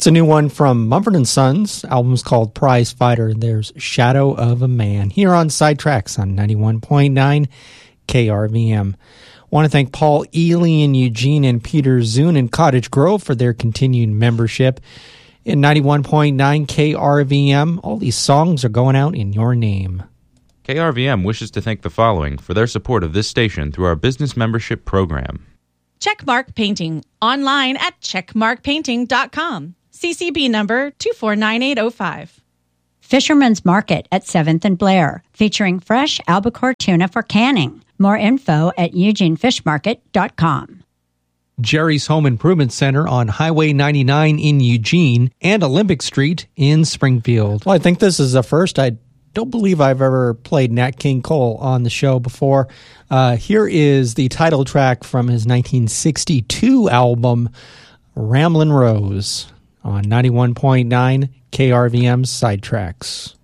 It's a new one from Mumford & Sons. Album's called Prize Fighter. There's Shadow of a Man here on Sidetracks on 91.9 KRVM. Want to thank Paul Ely in Eugene and Peter Zune in Cottage Grove for their continued membership in 91.9 KRVM. All these songs are going out in your name. KRVM wishes to thank the following for their support of this station through our business membership program. Checkmark Painting, online at checkmarkpainting.com. CCB number 249805. Fisherman's Market at 7th and Blair, featuring fresh albacore tuna for canning. More info at eugenefishmarket.com. Jerry's Home Improvement Center on Highway 99 in Eugene and Olympic Street in Springfield. Well, I think this is the first. I don't believe I've ever played Nat King Cole on the show before. Here is the title track from his 1962 album, Ramblin' Rose, on 91.9 KRVM Sidetracks.